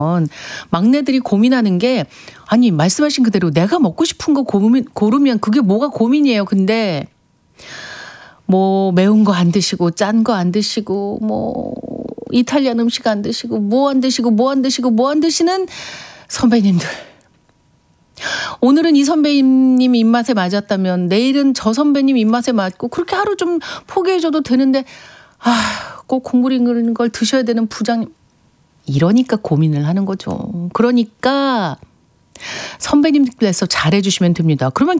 막내들이 고민하는 게 아니 말씀하신 그대로 내가 먹고 싶은 거 고르면 그게 뭐가 고민이에요. 근데 뭐 매운 거 안 드시고 짠 거 안 드시고 뭐 이탈리안 음식 안 드시고 뭐 안 드시는 선배님들. 오늘은 이 선배님 입맛에 맞았다면 내일은 저 선배님 입맛에 맞고 그렇게 하루 좀 포기해줘도 되는데 꼭 국물 있는 걸 드셔야 되는 부장님. 이러니까 고민을 하는 거죠. 그러니까 선배님들께서 잘해주시면 됩니다. 그러면